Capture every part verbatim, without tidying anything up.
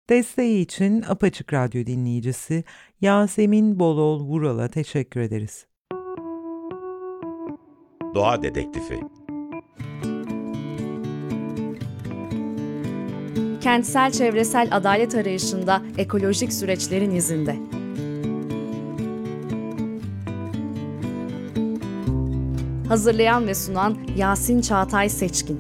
Desteği için Apaçık Radyo dinleyicisi Yasemin Bolol Vural'a teşekkür ederiz. Doğa Dedektifi. Kentsel çevresel adalet arayışında ekolojik süreçlerin izinde. Hazırlayan ve sunan Yasin Çağatay Seçkin.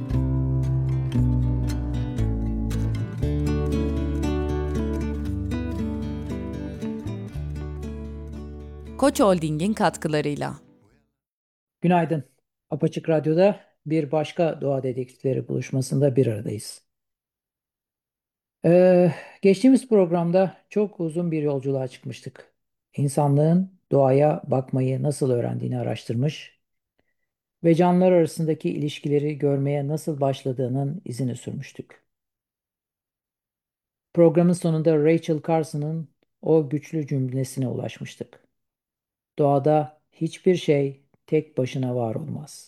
Koç Holding'in katkılarıyla. Günaydın. Apaçık Radyo'da bir başka doğa dedektifleri buluşmasında bir aradayız. Ee, geçtiğimiz programda çok uzun bir yolculuğa çıkmıştık. İnsanlığın doğaya bakmayı nasıl öğrendiğini araştırmış ve canlılar arasındaki ilişkileri görmeye nasıl başladığının izini sürmüştük. Programın sonunda Rachel Carson'ın o güçlü cümlesine ulaşmıştık. Doğada hiçbir şey tek başına var olmaz.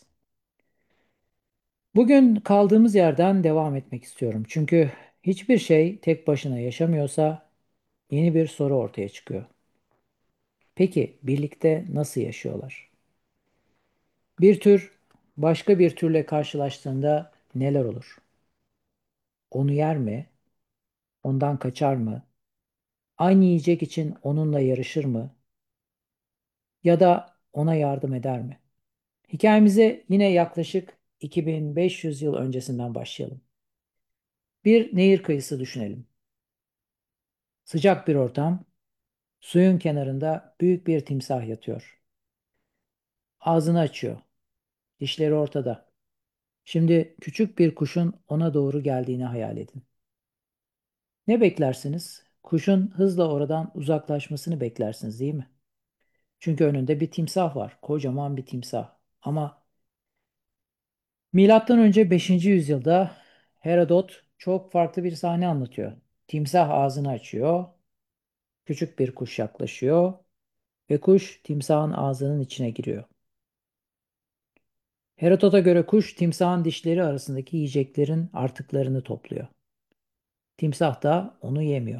Bugün kaldığımız yerden devam etmek istiyorum. Çünkü hiçbir şey tek başına yaşamıyorsa yeni bir soru ortaya çıkıyor. Peki birlikte nasıl yaşıyorlar? Bir tür başka bir türle karşılaştığında neler olur? Onu yer mi? Ondan kaçar mı? Aynı yiyecek için onunla yarışır mı? Ya da ona yardım eder mi? Hikayemize yine yaklaşık iki bin beş yüz yıl öncesinden başlayalım. Bir nehir kıyısı düşünelim. Sıcak bir ortam. Suyun kenarında büyük bir timsah yatıyor. Ağzını açıyor. Dişleri ortada. Şimdi küçük bir kuşun ona doğru geldiğini hayal edin. Ne beklersiniz? Kuşun hızla oradan uzaklaşmasını beklersiniz, değil mi? Çünkü önünde bir timsah var. Kocaman bir timsah. Ama milattan önce beşinci yüzyılda Herodot çok farklı bir sahne anlatıyor. Timsah ağzını açıyor. Küçük bir kuş yaklaşıyor ve kuş timsahın ağzının içine giriyor. Herodot'a göre kuş timsahın dişleri arasındaki yiyeceklerin artıklarını topluyor. Timsah da onu yemiyor.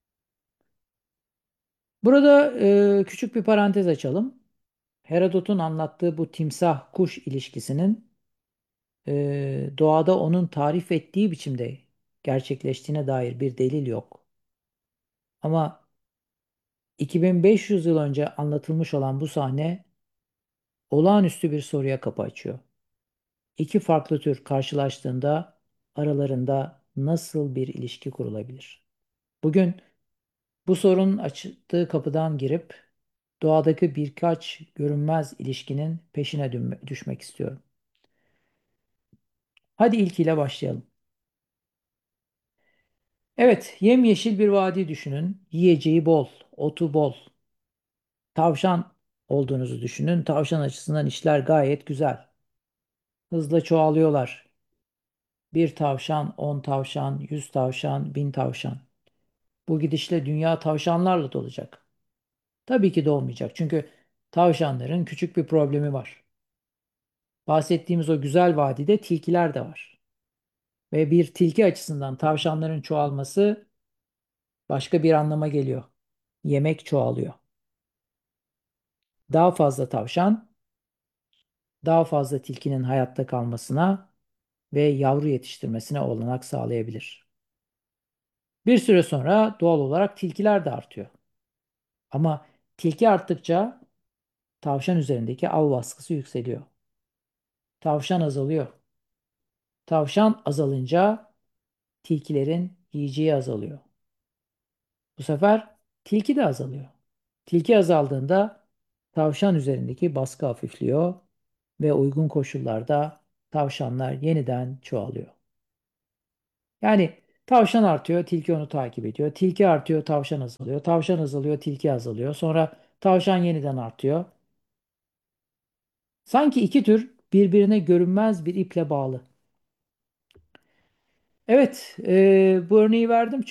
Burada e, küçük bir parantez açalım. Herodot'un anlattığı bu timsah-kuş ilişkisinin e, doğada onun tarif ettiği biçimde gerçekleştiğine dair bir delil yok. Ama iki bin beş yüz yıl önce anlatılmış olan bu sahne olağanüstü bir soruya kapı açıyor. İki farklı tür karşılaştığında aralarında nasıl bir ilişki kurulabilir? Bugün bu sorunun açtığı kapıdan girip doğadaki birkaç görünmez ilişkinin peşine dünme- düşmek istiyorum. Hadi ilkiyle başlayalım. Evet, yemyeşil bir vadi düşünün. Yiyeceği bol, otu bol. Tavşan olduğunuzu düşünün. Tavşan açısından işler gayet güzel. Hızla çoğalıyorlar. Bir tavşan, on tavşan, yüz tavşan, bin tavşan. Bu gidişle dünya tavşanlarla dolacak. Tabii ki de olmayacak. Çünkü tavşanların küçük bir problemi var. Bahsettiğimiz o güzel vadide tilkiler de var. Ve bir tilki açısından tavşanların çoğalması başka bir anlama geliyor. Yemek çoğalıyor. Daha fazla tavşan, daha fazla tilkinin hayatta kalmasına ve yavru yetiştirmesine olanak sağlayabilir. Bir süre sonra doğal olarak tilkiler de artıyor. Ama tilki arttıkça tavşan üzerindeki av baskısı yükseliyor. Tavşan azalıyor. Tavşan azalınca tilkilerin yiyeceği azalıyor. Bu sefer tilki de azalıyor. Tilki azaldığında tavşan üzerindeki baskı hafifliyor ve uygun koşullarda tavşanlar yeniden çoğalıyor. Yani tavşan artıyor, tilki onu takip ediyor. Tilki artıyor, tavşan azalıyor. Tavşan azalıyor, tilki azalıyor. Sonra tavşan yeniden artıyor. Sanki iki tür birbirine görünmez bir iple bağlı. Evet, e, bu örneği verdim